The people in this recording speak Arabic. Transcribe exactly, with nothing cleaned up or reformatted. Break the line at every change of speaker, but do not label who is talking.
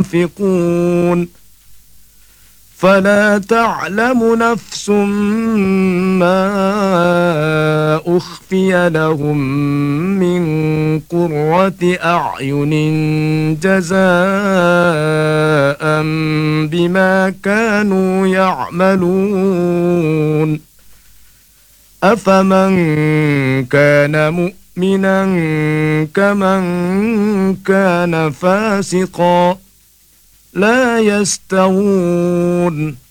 ينفقون فلا تعلم نفس ما أخفي لهم من قرة أعين جزاء بما كانوا يعملون أفمن كان مؤمنا كمن كان فاسقا لا يستوون